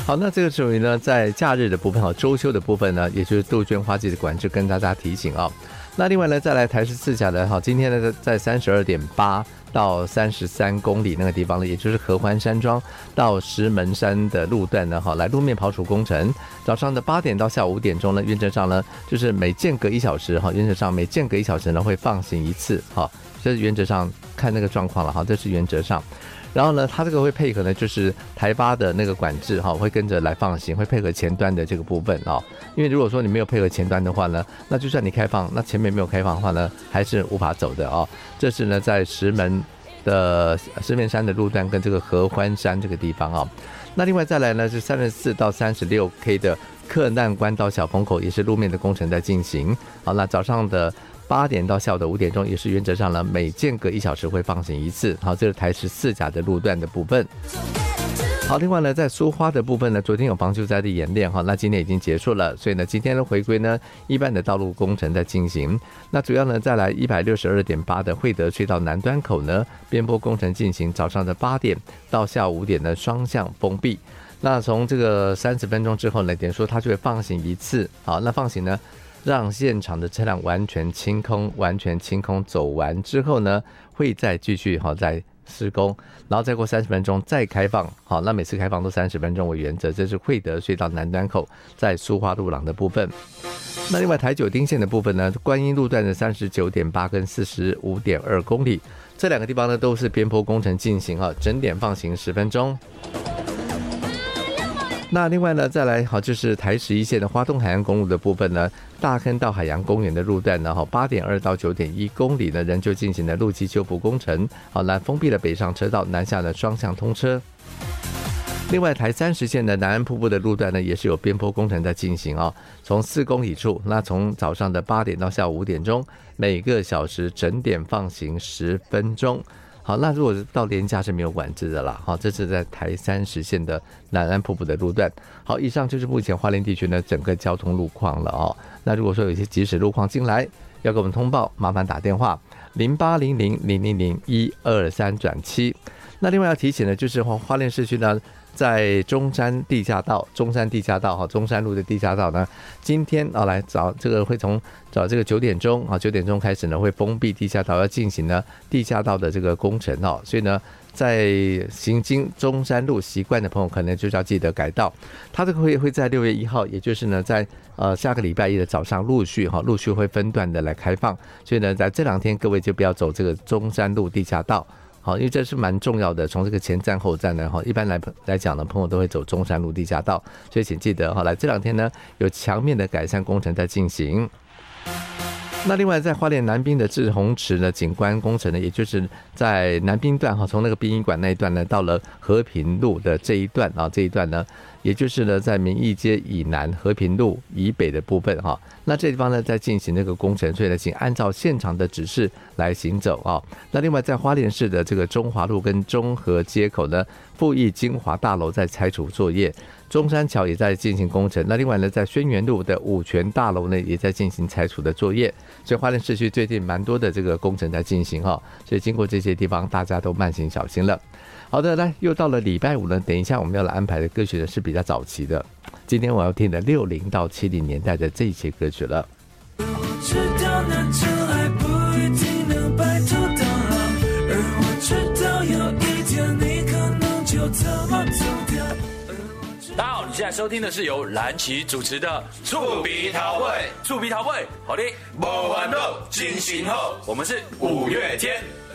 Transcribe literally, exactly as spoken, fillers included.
好，那这个属于呢在假日的部分哈，周休的部分呢，也就是杜鹃花季的管制，跟大家提醒啊。那另外呢，再来台十四甲的哈，今天呢在三十二点八到三十三公里那个地方呢，也就是合欢山庄到石门山的路段呢，哈，来路面刨除工程。早上的八点到下午五点钟呢，原则上呢就是每间隔一小时哈，原则上每间隔一小时呢会放行一次哈，这是原则上看那个状况了哈，这是原则上。然后呢，它这个会配合呢，就是台八的那个管制哈，会跟着来放行，会配合前端的这个部分啊。因为如果说你没有配合前端的话呢，那就算你开放，那前面没有开放的话呢，还是无法走的啊。这是呢，在石门的石门山的路段跟这个合欢山这个地方啊。那另外再来呢，是三十四到三十六 K 的克难关到小鹏口，也是路面的工程在进行。好，那早上的八点到下午的五点钟，也是原则上呢，每间隔一小时会放行一次。好，这是台十四甲的路段的部分。好，另外呢，在苏花的部分呢，昨天有防救灾的演练哈，那今天已经结束了，所以呢，今天的回归呢，一般的道路工程在进行。那主要呢，再来一百六十二点八的惠德隧道南端口呢，边坡工程进行，早上的八点到下午五点呢，双向封闭。那从这个三十分钟之后呢，等于说它就会放行一次。好，那放行呢，让现场的车辆完全清空，完全清空走完之后呢，会再继续好再施工，然后再过三十分钟再开放。好，那每次开放都三十分钟为原则。这是惠德隧道南端口在苏花路廊的部分。那另外台九丁线的部分呢，观音路段的三十九点八跟四十五点二公里，这两个地方呢都是边坡工程进行哈，整点放行十分钟。那另外呢，再来好就是台十一线的花东海岸公路的部分呢，大坑到海洋公园的路段呢，哈八点二到九点一公里呢，仍旧进行了路基修补工程，好，那封闭了北上车道，南下的双向通车。另外台三十线的南安瀑布的路段呢，也是有边坡工程在进行啊，从四公里处，那从早上的八点到下午五点钟，每个小时整点放行十分钟。好，那如果到连假是没有管制的啦。好，这是在台三十线的南安瀑布的路段。好，以上就是目前花莲地区呢整个交通路况了哦。那如果说有一些即时路况进来，要给我们通报，麻烦打电话零八零零零零零一二三转七。那另外要提醒的就是花莲市区呢，在中山地下道，中山地下道哈，中山路的地下道呢，今天啊来找这个会从找这个九点钟啊，九点钟开始呢会封闭地下道，要进行呢地下道的这个工程哦，所以呢，在行经中山路习惯的朋友，可能就是要记得改道。它这个会会在六月一号，也就是呢在呃下个礼拜一的早上陆续哈，陆续会分段的来开放，所以呢在这两天各位就不要走这个中山路地下道。好，因为这是蛮重要的，从这个前站后站呢，一般来来讲呢，朋友都会走中山路地下道，所以请记得，后来这两天呢有墙面的改善工程在进行。那另外在花莲南滨的志洪池呢景观工程呢，也就是在南滨段哈，从那个殡仪馆那一段呢，到了和平路的这一段啊，这一段呢，也就是呢在民义街以南和平路以北的部分哈，那这地方呢在进行这个工程，所以呢请按照现场的指示来行走啊。那另外在花莲市的这个中华路跟中和街口呢，富义金华大楼在拆除作业。中山桥也在进行工程，那另外呢，在轩辕路的五权大楼呢，也在进行拆除的作业，所以花莲市区最近蛮多的这个工程在进行哈，所以经过这些地方，大家都慢行小心了。好的，来又到了礼拜五呢，等一下我们要来安排的歌曲呢是比较早期的，今天我要听的六零到七零年代的这些歌曲了。知道难遮爱不一定能白头到老，而我知道有一天你可能就这么走掉。 大家好，你现在收听的是由蓝旗主持的触鼻桃会，触鼻桃会，好的，无烦恼，真心好，我们是五月天。